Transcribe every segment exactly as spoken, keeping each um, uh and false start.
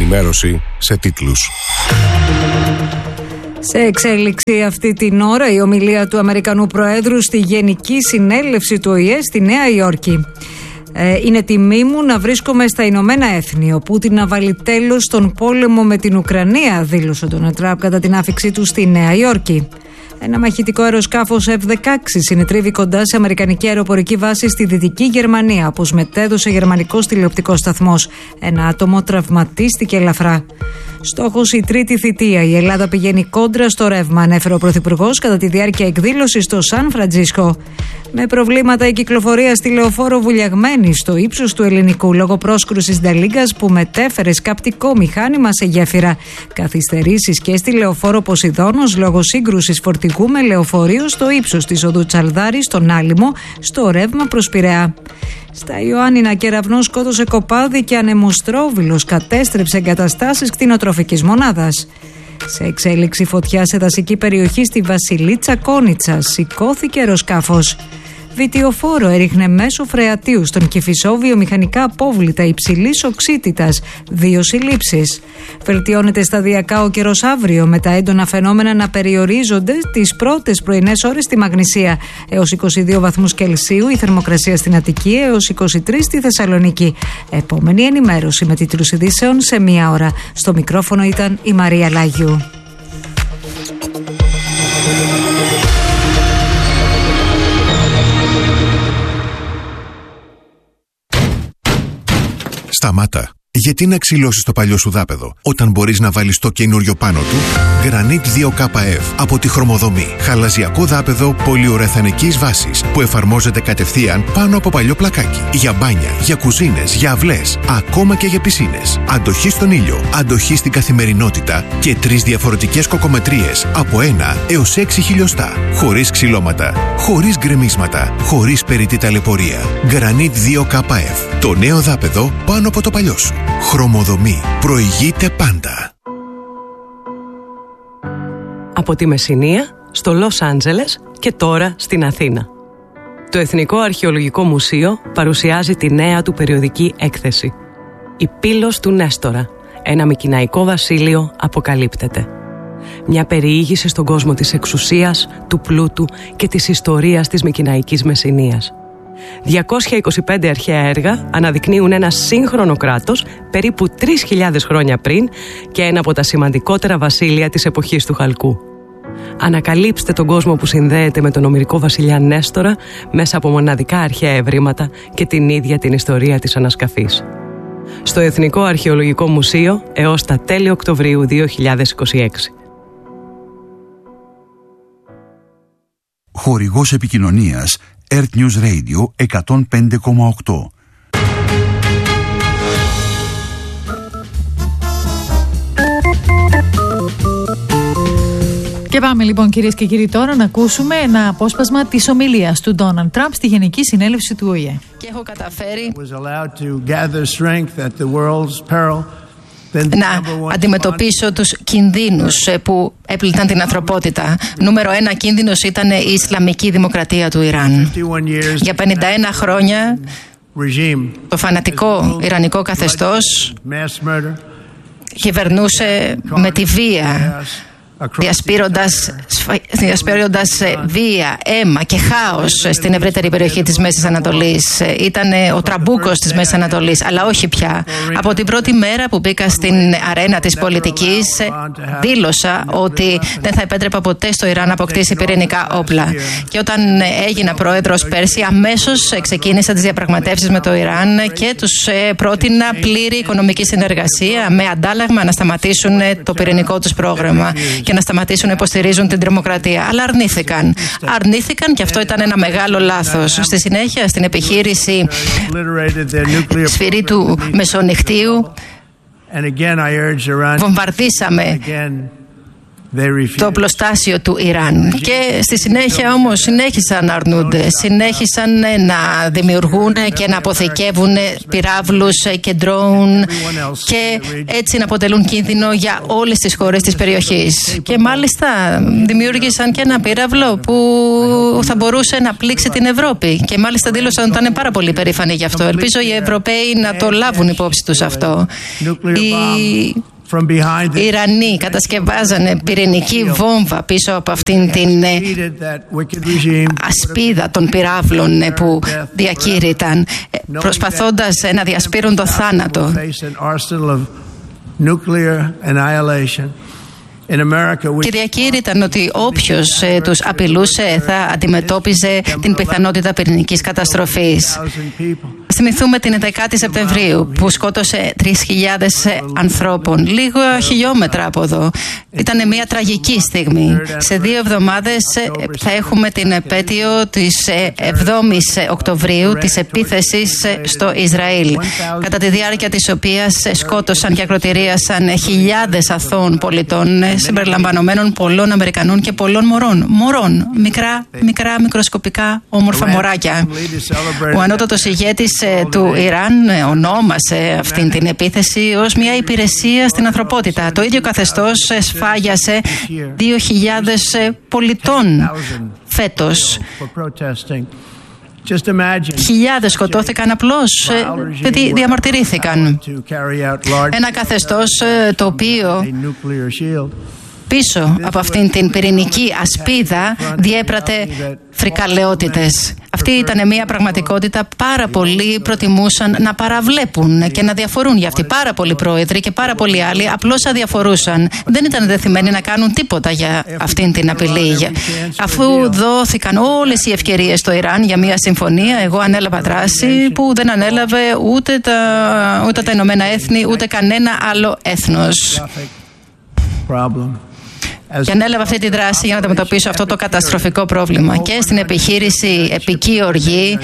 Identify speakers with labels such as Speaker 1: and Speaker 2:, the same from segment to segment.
Speaker 1: ενημέρωση σε τίτλους.
Speaker 2: Σε εξέλιξη αυτή την ώρα η ομιλία του Αμερικανού Προέδρου στη Γενική Συνέλευση του Ο Η Ε στη Νέα Υόρκη. Ε, είναι τιμή μου να βρίσκομαι στα Ηνωμένα Έθνη. Ο Πούτιν να βάλει τέλος στον πόλεμο με την Ουκρανία, δήλωσε ο Ντόναλντ Τραμπ κατά την άφιξή του στη Νέα Υόρκη. Ένα μαχητικό αεροσκάφος εφ δεκαέξι συνετρίβει κοντά σε αμερικανική αεροπορική βάση στη Δυτική Γερμανία, όπως μετέδωσε γερμανικός τηλεοπτικός σταθμός. Ένα άτομο τραυματίστηκε ελαφρά. Στόχος η τρίτη θητεία. Η Ελλάδα πηγαίνει κόντρα στο ρεύμα, ανέφερε ο Πρωθυπουργός κατά τη διάρκεια εκδήλωσης στο Σαν Φραντζίσκο. Με προβλήματα η κυκλοφορία στη λεωφόρο βουλιαγμένη στο ύψος του Ελληνικού λόγω πρόσκρουσης Νταλίγκας που μετέφερε σκαπτικό μηχάνημα σε γέφυρα. Καθυστερήσεις και στη λεωφόρο Ποσειδώνος λόγω σύγκρουσης φορτηγού με λεωφορείο στο ύψος της οδού Τσαλδάρη στον Άλυμο στο ρεύμα προς Πειραιά. Στα Ιωάννινα, κεραυνό σκότωσε κοπάδι και ανεμοστρόβιλος κατέστρεψε εγκαταστάσεις κτηνοτροφικής μονάδας. Σε εξέλιξη φωτιά σε δασική περιοχή στη Βασιλίτσα Κόνιτσα σηκώθηκε αεροσκάφος. Βιτιοφόρο έριχνε μέσω φρεατίου στον Κηφισό βιομηχανικά απόβλητα υψηλής οξύτητας. Δύο συλλήψεις. Βελτιώνεται σταδιακά ο καιρός αύριο, με τα έντονα φαινόμενα να περιορίζονται τις πρώτες πρωινές ώρες στη Μαγνησία. Έως είκοσι δύο βαθμούς Κελσίου η θερμοκρασία στην Αττική, έως είκοσι τρεις στη Θεσσαλονίκη. Επόμενη ενημέρωση με τίτλους ειδήσεων σε μία ώρα. Στο μικρόφωνο ήταν η Μαρία Λάγιου.
Speaker 3: Σταμάτα. Γιατί να ξυλώσεις το παλιό σου δάπεδο όταν μπορείς να βάλεις το καινούριο πάνω του? Granit δύο K F από τη Χρωμοδομή. Χαλαζιακό δάπεδο πολυουρεθανικής βάσης που εφαρμόζεται κατευθείαν πάνω από παλιό πλακάκι. Για μπάνια, για κουζίνες, για αυλές, ακόμα και για πισίνες. Αντοχή στον ήλιο, αντοχή στην καθημερινότητα και τρεις διαφορετικές κοκομετρίες από ένα έως έξι χιλιοστά. Χωρίς ξυλώματα, χωρίς γκρεμίσματα, χωρίς περιττή ταλαιπωρία. Granit δύο K F. Το νέο δάπεδο πάνω από το παλιό σου. Χρωμοδομή. Προηγείται πάντα.
Speaker 4: Από τη Μεσσηνία στο Λος Άντζελες και τώρα στην Αθήνα. Το Εθνικό Αρχαιολογικό Μουσείο παρουσιάζει τη νέα του περιοδική έκθεση. Η Πύλος του Νέστορα. Ένα μικηναϊκό βασίλειο αποκαλύπτεται. Μια περιήγηση στον κόσμο της εξουσίας, του πλούτου και της ιστορίας της μικηναϊκής Μεσσηνίας. διακόσια είκοσι πέντε αρχαία έργα αναδεικνύουν ένα σύγχρονο κράτος περίπου τρεις χιλιάδες χρόνια πριν και ένα από τα σημαντικότερα βασίλεια της εποχής του Χαλκού. Ανακαλύψτε τον κόσμο που συνδέεται με τον ομηρικό βασιλιά Νέστορα μέσα από μοναδικά αρχαία ευρήματα και την ίδια την ιστορία της ανασκαφής. Στο Εθνικό Αρχαιολογικό Μουσείο έως τα τέλη Οκτωβρίου δύο χιλιάδες είκοσι έξι.
Speaker 5: Χορηγός επικοινωνίας Earth News Radio εκατόν πέντε κόμμα οκτώ.
Speaker 6: Και πάμε λοιπόν κυρίες και κύριοι τώρα να ακούσουμε ένα απόσπασμα της ομιλίας του Ντόναλντ Τραμπ στη Γενική Συνέλευση του Ο Η Ε.
Speaker 7: Και έχω καταφέρει να αντιμετωπίσω τους κινδύνους που έπληταν την ανθρωπότητα. Νούμερο ένα κίνδυνος ήταν η Ισλαμική Δημοκρατία του Ιράν. Για πενήντα ένα χρόνια το φανατικό Ιρανικό καθεστώς κυβερνούσε με τη βία, διασπείροντας, διασπείροντας βία, αίμα και χάος στην ευρύτερη περιοχή της Μέσης Ανατολής. Ήταν ο τραμπούκος της Μέσης Ανατολής, αλλά όχι πια. Από την πρώτη μέρα που μπήκα στην αρένα της πολιτικής, δήλωσα ότι δεν θα επέτρεπα ποτέ στο Ιράν να αποκτήσει πυρηνικά όπλα. Και όταν έγινα πρόεδρος πέρσι, αμέσως ξεκίνησα τις διαπραγματεύσεις με το Ιράν και τους πρότεινα πλήρη οικονομική συνεργασία με αντάλλαγμα να σταματήσουν το πυρηνικό τους πρόγραμμα και να σταματήσουν να υποστηρίζουν την τρομοκρατία. Αλλά αρνήθηκαν. Αρνήθηκαν και αυτό ήταν ένα μεγάλο λάθος. Στη συνέχεια, στην επιχείρηση Σφυρί του Μεσονυχτίου, βομβαρδίσαμε το οπλοστάσιο του Ιράν. Και στη συνέχεια όμως συνέχισαν να αρνούνται, συνέχισαν να δημιουργούν και να αποθηκεύουν πυράβλους και ντρόουν και έτσι να αποτελούν κίνδυνο για όλες τις χώρες της περιοχής. Και μάλιστα δημιούργησαν και ένα πύραυλο που θα μπορούσε να πλήξει την Ευρώπη και μάλιστα δήλωσαν ότι ήταν πάρα πολύ περήφανοι γι' αυτό. Ελπίζω οι Ευρωπαίοι να το λάβουν υπόψη τους αυτό. Οι Οι Ιρανοί κατασκευάζανε πυρηνική βόμβα πίσω από αυτήν την ασπίδα των πυράβλων που διακήρυταν, προσπαθώντας να διασπείρουν το θάνατο. Και διακήρυταν ότι όποιος ε, τους απειλούσε θα αντιμετώπιζε την πιθανότητα πυρηνικής καταστροφής. Θυμηθούμε την έντεκα Σεπτεμβρίου που σκότωσε τρεις χιλιάδες ανθρώπων, λίγο χιλιόμετρα από εδώ. Ήταν μια τραγική στιγμή. Σε δύο εβδομάδες θα έχουμε την επέτειο της εβδόμης Οκτωβρίου της επίθεσης στο Ισραήλ, κατά τη διάρκεια της οποίας σκότωσαν και ακροτηρίασαν χιλιάδες αθώων πολιτών, συμπεριλαμβανομένων πολλών Αμερικανών και πολλών μωρών. Μωρών, μικρά, μικρά, μικροσκοπικά, όμορφα μωράκια. Ο ανώτατος ηγέτης του Ιράν ονόμασε αυτήν την επίθεση ως μια υπηρεσία στην ανθρωπότητα. Το ίδιο καθεστώς σφάγιασε δύο χιλιάδες πολιτών φέτος. Χιλιάδες σκοτώθηκαν απλώς επειδή διαμαρτυρήθηκαν. Ένα καθεστώς το οποίο πίσω από αυτήν την πυρηνική ασπίδα διέπρατε φρικαλαιότητες. Αυτή ήταν μια πραγματικότητα πάρα πολλοί προτιμούσαν να παραβλέπουν και να διαφορούν για αυτή. Πάρα πολλοί πρόεδροι και πάρα πολλοί άλλοι απλώς αδιαφορούσαν. Δεν ήταν δεθυμένοι να κάνουν τίποτα για αυτήν την απειλή. Αφού δόθηκαν όλες οι ευκαιρίες στο Ιράν για μια συμφωνία, εγώ ανέλαβα δράση που δεν ανέλαβε ούτε τα, ούτε τα Ηνωμένα Έθνη, ούτε κανένα άλλο έθνος. Και ανέλαβα αυτή τη δράση για να αντιμετωπίσω αυτό το καταστροφικό πρόβλημα. Και στην επιχείρηση Επική Οργή,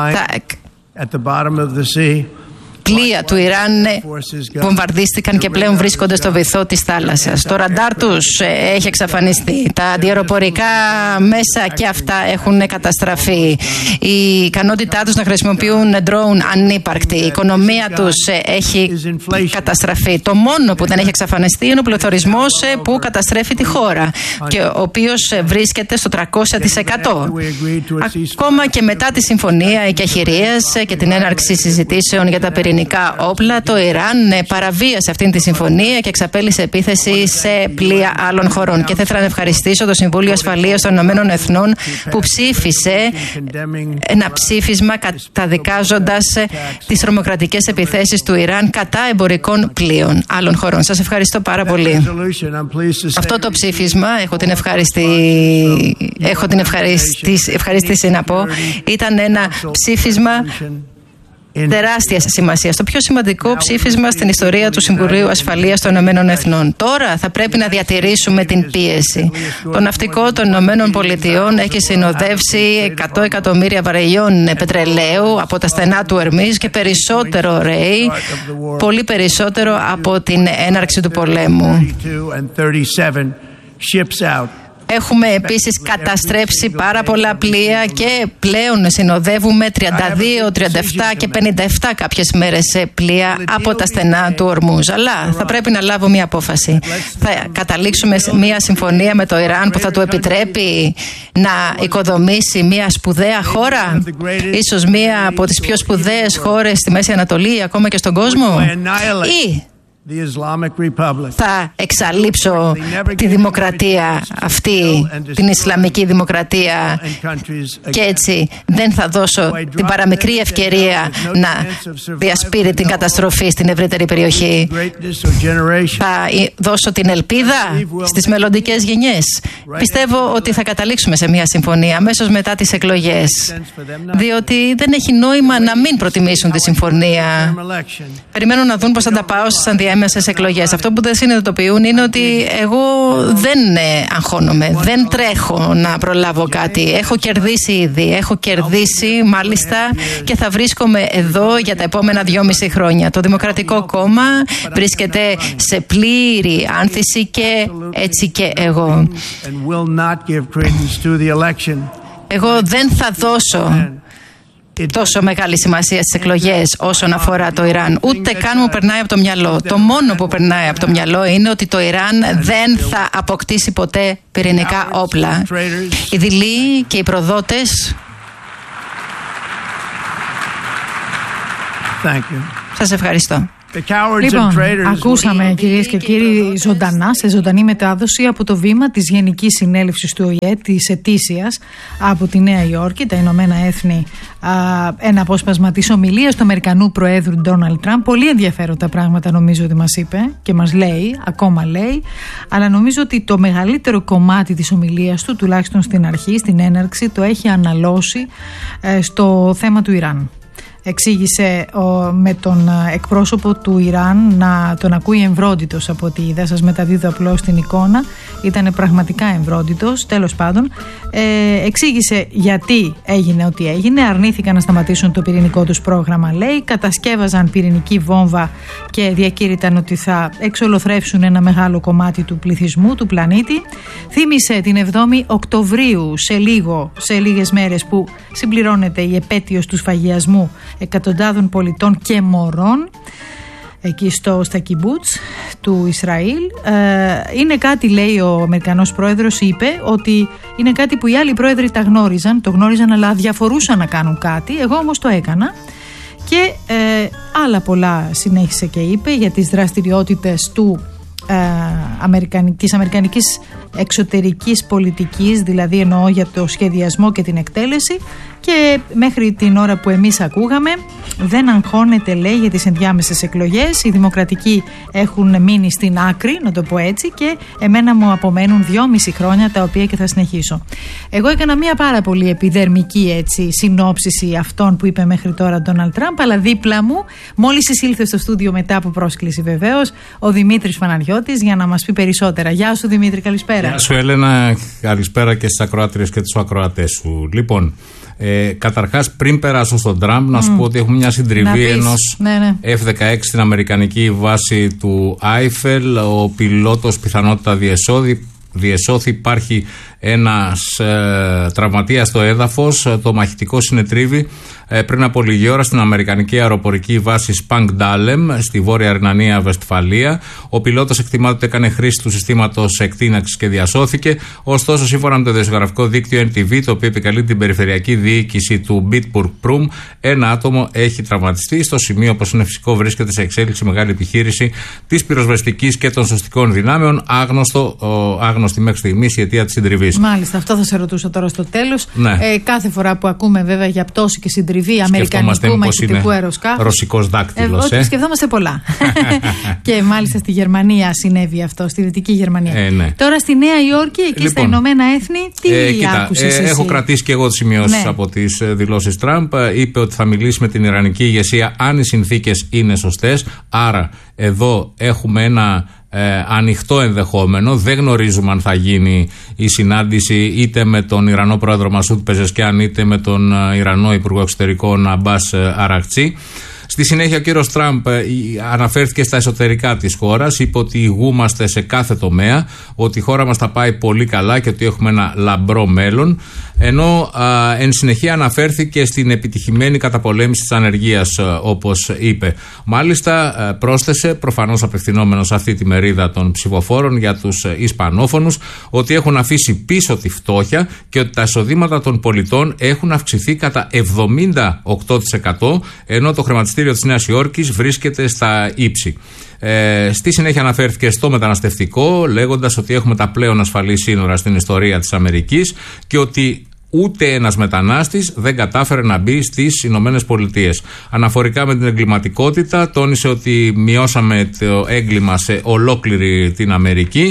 Speaker 7: τα πλοία του Ιράν βομβαρδίστηκαν και πλέον βρίσκονται στο βυθό της θάλασσας. Το ραντάρ τους έχει εξαφανιστεί. Τα αντιεροπορικά μέσα και αυτά έχουν καταστραφεί. Η ικανότητά τους να χρησιμοποιούν ντρόουν ανύπαρκτη. Η οικονομία τους έχει καταστραφεί. Το μόνο που δεν έχει εξαφανιστεί είναι ο πληθωρισμός που καταστρέφει τη χώρα και ο οποίος βρίσκεται στο τριακόσια τοις εκατό. Ακόμα και μετά τη συμφωνία εκεχηρίας και την έναρξη συζητήσεων για τα πυρηνικά όπλα, το Ιράν παραβίασε αυτήν τη συμφωνία και εξαπέλυσε επίθεση σε πλοία άλλων χωρών. Και θα ήθελα να ευχαριστήσω το Συμβούλιο Ασφαλείας των Ηνωμένων Εθνών που ψήφισε ένα ψήφισμα καταδικάζοντας τις τρομοκρατικές επιθέσεις του Ιράν κατά εμπορικών πλοίων άλλων χωρών. Σας ευχαριστώ πάρα πολύ. Αυτό το ψήφισμα, έχω την, ευχαριστη... έχω την ευχαριστήση... ευχαρίστηση να πω, ήταν ένα ψήφισμα τεράστια σημασία. Το πιο σημαντικό ψήφισμα στην ιστορία του Συμβουλίου Ασφαλείας των Ηνωμένων Εθνών. Τώρα θα πρέπει να διατηρήσουμε την πίεση. Το ναυτικό των Ηνωμένων Πολιτειών έχει συνοδεύσει εκατό εκατομμύρια βαρελιών πετρελαίου από τα στενά του Ερμής και περισσότερο ρέει, πολύ περισσότερο από την έναρξη του πολέμου. Έχουμε επίσης καταστρέψει πάρα πολλά πλοία και πλέον συνοδεύουμε τριάντα δύο, τριάντα επτά και πενήντα επτά κάποιες μέρες πλοία από τα στενά του Ορμούζ. Αλλά θα πρέπει να λάβω μια απόφαση. Θα καταλήξουμε μια συμφωνία με το Ιράν που θα του επιτρέπει να οικοδομήσει μια σπουδαία χώρα, ίσως μια από τις πιο σπουδαίες χώρες στη Μέση Ανατολή, ακόμα και στον κόσμο, ή θα εξαλείψω τη δημοκρατία αυτή, την Ισλαμική δημοκρατία, και έτσι δεν θα δώσω την παραμικρή ευκαιρία να διασπείρει την καταστροφή στην ευρύτερη περιοχή. Θα δώσω την ελπίδα στις μελλοντικές γενιές. Πιστεύω ότι θα καταλήξουμε σε μια συμφωνία αμέσως μετά τις εκλογές, διότι δεν έχει νόημα να μην προτιμήσουν τη συμφωνία. Περιμένουν να δουν πώς θα τα πάω στη Σαντιάγο έμεσες εκλογές. Αυτό που δεν συνειδητοποιούν είναι ότι εγώ δεν ε, αγχώνομαι, δεν τρέχω να προλάβω κάτι. Έχω κερδίσει ήδη, έχω κερδίσει μάλιστα και θα βρίσκομαι εδώ για τα επόμενα δυόμιση χρόνια. Το Δημοκρατικό Κόμμα βρίσκεται σε πλήρη άνθηση και έτσι και εγώ. Εγώ δεν θα δώσω τόσο μεγάλη σημασία στις εκλογές όσον αφορά το Ιράν. Ούτε καν μου περνάει από το μυαλό. Το μόνο που περνάει από το μυαλό είναι ότι το Ιράν δεν θα αποκτήσει ποτέ πυρηνικά όπλα. Οι δειλοί και οι προδότες. Σας ευχαριστώ.
Speaker 6: Λοιπόν, ακούσαμε κυρίες και κύριοι ζωντανά, σε ζωντανή μετάδοση από το βήμα της Γενικής Συνέλευσης του Ο Η Ε, της ετήσιας από τη Νέα Υόρκη, τα Ηνωμένα Έθνη, α, ένα απόσπασμα της ομιλίας του Αμερικανού Προέδρου Ντόναλντ Τραμπ. Πολύ ενδιαφέροντα πράγματα νομίζω ότι μας είπε και μας λέει, ακόμα λέει, αλλά νομίζω ότι το μεγαλύτερο κομμάτι της ομιλίας του, τουλάχιστον στην αρχή, στην έναρξη, το έχει αναλώσει ε, στο θέμα του Ιράν. Εξήγησε ο, με τον εκπρόσωπο του Ιράν να τον ακούει εμβρόντιτος από ό,τι είδα. Σας μεταδίδω απλώς την εικόνα. Ήταν πραγματικά εμβρόντιτος. Τέλος πάντων, ε, εξήγησε γιατί έγινε ό,τι έγινε. Αρνήθηκαν να σταματήσουν το πυρηνικό τους πρόγραμμα, λέει. Κατασκεύαζαν πυρηνική βόμβα και διακήρυταν ότι θα εξολοθρεύσουν ένα μεγάλο κομμάτι του πληθυσμού, του πλανήτη. Θύμισε την εβδόμη Οκτωβρίου, σε λίγο, σε λίγες μέρες που συμπληρώνεται η επέτειος του σφαγιασμού εκατοντάδων πολιτών και μωρών εκεί στο, στα κιμπούτς του Ισραήλ. Ε, είναι κάτι, λέει ο Αμερικανός πρόεδρος, είπε ότι είναι κάτι που οι άλλοι πρόεδροι τα γνώριζαν, το γνώριζαν αλλά διαφορούσαν να κάνουν κάτι. Εγώ όμως το έκανα. Και ε, άλλα πολλά συνέχισε και είπε για τις δραστηριότητες του ε, αμερικανικής, αμερικανικής εξωτερικής πολιτικής, δηλαδή εννοώ για το σχεδιασμό και την εκτέλεση. Και μέχρι την ώρα που εμείς ακούγαμε δεν αγχώνεται, λέει, για τις ενδιάμεσες εκλογές. Οι δημοκρατικοί έχουν μείνει στην άκρη, να το πω έτσι, και εμένα μου απομένουν δυόμιση χρόνια τα οποία και θα συνεχίσω. Εγώ έκανα μια πάρα πολύ επιδερμική έτσι, συνόψιση αυτών που είπε μέχρι τώρα ο Ντόναλντ Τραμπ, αλλά δίπλα μου, μόλις εισήλθε στο στούντιο μετά από πρόσκληση βεβαίως, ο Δημήτρης Παναγιώτης για να μας πει περισσότερα. Γεια σου Δημήτρη, καλησπέρα.
Speaker 8: Γεια σου Έλενα, καλησπέρα και στις ακροάτριες και τους ακροατές σου. Λοιπόν, Ε, καταρχάς, πριν περάσω στον Τραμπ, να σου mm. πω ότι έχουμε μια συντριβή ενός ναι, ναι. εφ δεκαέξι στην αμερικανική βάση του Άιφελ. Ο πιλότος πιθανότητα διεσώθη. διεσώθη. Υπάρχει ένας ε, τραυματίας στο έδαφος. Το μαχητικό συνετρίβη ε, πριν από λίγη ώρα στην αμερικανική αεροπορική βάση Σπανγκντάλεμ στη βόρεια Ρινανία Βεσφαλία. Ο πιλότος εκτιμάται ότι έκανε χρήση του συστήματος εκτείναξης και διασώθηκε. Ωστόσο, σύμφωνα με το ειδησιογραφικό δίκτυο εν τι βι, το οποίο επικαλεί την περιφερειακή διοίκηση του Bitburg Prum, ένα άτομο έχει τραυματιστεί. Στο σημείο, όπως είναι φυσικό, βρίσκεται σε εξέλιξη μεγάλη επιχείρηση της πυροσβεστικής και των σωστικών δυνάμεων. Άγνωστο, ο, άγνωστη μέχρι στιγμής η αιτία της συντριβής.
Speaker 6: Μάλιστα, αυτό θα σε ρωτούσα τώρα στο τέλος.
Speaker 8: Ναι.
Speaker 6: Ε, κάθε φορά που ακούμε βέβαια για πτώση και συντριβή αμερικανικού μαχητικού αεροσκάφου.
Speaker 8: Ρωσικός δάκτυλος.
Speaker 6: Ε, ε. Σκεφτόμαστε πολλά. Και μάλιστα στη Γερμανία συνέβη αυτό, στη Δυτική Γερμανία.
Speaker 8: Ε, ναι.
Speaker 6: Τώρα στη Νέα Υόρκη, εκεί λοιπόν, στα Ηνωμένα Έθνη, τι ε, κοίτα, άκουσες ε, εσύ?
Speaker 8: Έχω κρατήσει και εγώ τις σημειώσεις ναι. από τις δηλώσεις Τραμπ. Είπε ότι θα μιλήσει με την Ιρανική ηγεσία αν οι συνθήκες είναι σωστές. Άρα εδώ έχουμε ένα Ε, ανοιχτό ενδεχόμενο. Δεν γνωρίζουμε αν θα γίνει η συνάντηση είτε με τον Ιρανό πρόεδρο Μασούτ Πεζεσκιάν είτε με τον Ιρανό Υπουργό Εξωτερικών Αμπάς Αρακτσί. Στη συνέχεια ο κύριος Τραμπ αναφέρθηκε στα εσωτερικά της χώρας, είπε ότι ηγούμαστε σε κάθε τομέα, ότι η χώρα μας θα πάει πολύ καλά και ότι έχουμε ένα λαμπρό μέλλον, ενώ α, εν συνεχεία αναφέρθηκε στην επιτυχημένη καταπολέμηση της ανεργίας, όπως είπε. Μάλιστα πρόσθεσε, προφανώς απευθυνόμενος σε αυτή τη μερίδα των ψηφοφόρων για τους Ισπανόφωνους, ότι έχουν αφήσει πίσω τη φτώχεια και ότι τα εισοδήματα των πολιτών έχουν αυξηθεί κατά εβδομήντα οκτώ τοις εκατό, ενώ το χρηματιστήριο της Νέας Υόρκης βρίσκεται στα ύψη. Ε, στη συνέχεια αναφέρθηκε στο μεταναστευτικό, λέγοντας ότι έχουμε τα πλέον ασφαλή σύνορα στην ιστορία της Αμερικής και ότι ούτε ένας μετανάστης δεν κατάφερε να μπει στις Ηνωμένες Πολιτείες. Αναφορικά με την εγκληματικότητα, τόνισε ότι μειώσαμε το έγκλημα σε ολόκληρη την Αμερική.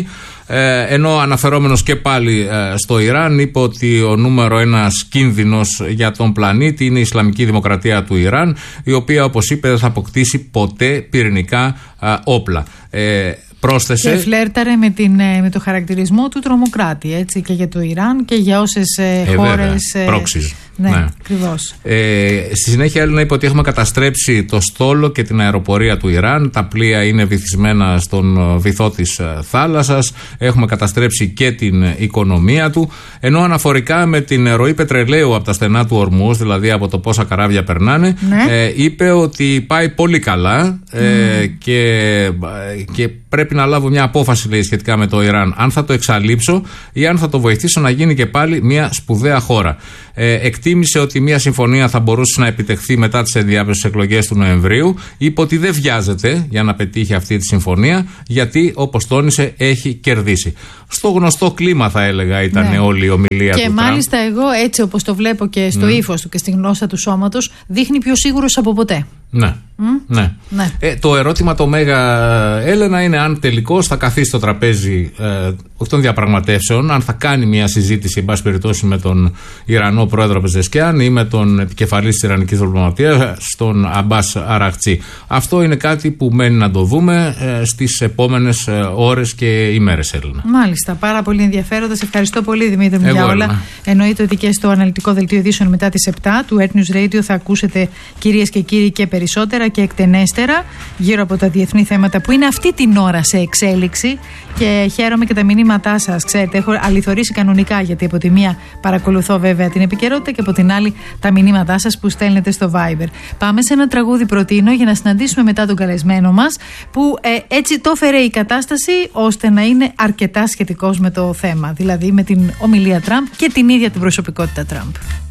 Speaker 8: Ε, ενώ αναφερόμενος και πάλι ε, στο Ιράν, είπε ότι ο νούμερο ένας κίνδυνος για τον πλανήτη είναι η Ισλαμική Δημοκρατία του Ιράν, η οποία, όπως είπε, δεν θα αποκτήσει ποτέ πυρηνικά ε, όπλα. Ε, Πρόσθεσε.
Speaker 6: Και φλέρταρε με, την, με το χαρακτηρισμό του τρομοκράτη, έτσι, και για το Ιράν και για όσες ε, ε, χώρες.
Speaker 8: Ε, πρόξεις.
Speaker 6: Ναι,
Speaker 8: ναι.
Speaker 6: ακριβώς.
Speaker 8: Ε, στη συνέχεια, Έλληνα είπε ότι έχουμε καταστρέψει το στόλο και την αεροπορία του Ιράν. Τα πλοία είναι βυθισμένα στον βυθό της θάλασσας. Έχουμε καταστρέψει και την οικονομία του. Ενώ αναφορικά με την ροή πετρελαίου από τα στενά του Ορμούς, δηλαδή από το πόσα καράβια περνάνε, ναι. ε, είπε ότι πάει πολύ καλά ε, mm. και, και πρέπει να λάβω μια απόφαση, λέει, σχετικά με το Ιράν. Αν θα το εξαλείψω ή αν θα το βοηθήσω να γίνει και πάλι μια σπουδαία χώρα. Ε, εκτίμησε ότι μια συμφωνία θα μπορούσε να επιτευχθεί μετά τις ενδιάμεσες εκλογές του Νοεμβρίου. Είπε ότι δεν βιάζεται για να πετύχει αυτή τη συμφωνία, γιατί, όπως τόνισε, έχει κερδίσει. Στο γνωστό κλίμα, θα έλεγα, ήταν, ναι, όλη η ομιλία
Speaker 6: και
Speaker 8: του.
Speaker 6: Και μάλιστα Τραμπ, εγώ έτσι όπως το βλέπω και στο, ναι, ύφος του και στη γλώσσα του σώματος, δείχνει πιο σίγουρος από ποτέ.
Speaker 8: Ναι. Mm? ναι. ναι. Ε, το ερώτημα το μέγα, Έλενα, είναι αν τελικώς θα καθίσει στο τραπέζι ε, των διαπραγματεύσεων, αν θα κάνει μια συζήτηση, εν πάση περιπτώσει, με τον Ιρανό πρόεδρο Πεζεσκιάν ή με τον επικεφαλής της Ιρανικής διπλωματίας, τον Αμπάς Αραχτσί. Αυτό είναι κάτι που μένει να το δούμε ε, στις επόμενες ε, ώρες και ημέρες, Έλληνα.
Speaker 6: Μάλιστα, πάρα πολύ ενδιαφέροντα. Σε ευχαριστώ πολύ, Δημήτρη μου, για όλα. Εννοείται ότι και στο αναλυτικό δελτίο ειδήσεων μετά τις επτά του Earth News Radio θα ακούσετε, κυρίες και κύριοι, και περισσότερα και εκτενέστερα γύρω από τα διεθνή θέματα που είναι αυτή την ώρα σε εξέλιξη, και χαίρομαι και τα μηνύματά σας. Ξέρετε, έχω αληθωρήσει κανονικά, γιατί από τη μία παρακολουθώ βέβαια την επικαιρότητα και από την άλλη τα μηνύματά σας που στέλνετε στο Viber. Πάμε σε ένα τραγούδι, προτείνω, για να συναντήσουμε μετά τον καλεσμένο μας, που ε, έτσι το έφερε η κατάσταση ώστε να είναι αρκετά σχετικός με το θέμα, δηλαδή με την ομιλία Τραμπ και την ίδια την προσωπικότητα Τραμπ.